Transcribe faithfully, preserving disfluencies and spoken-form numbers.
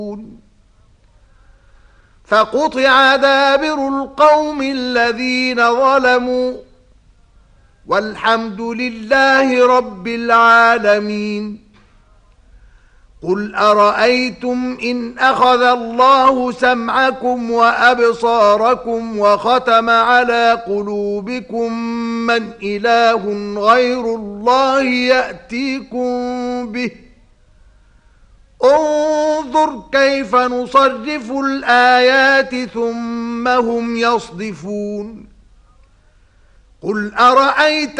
فقطع دابر القوم الذين ظلموا والحمد لله رب العالمين. قل أرأيتم إن أخذ الله سمعكم وأبصاركم وختم على قلوبكم من إله غير الله يأتيكم به؟ انظر كيف نصرف الآيات ثم هم يصدفون. قل أرأيت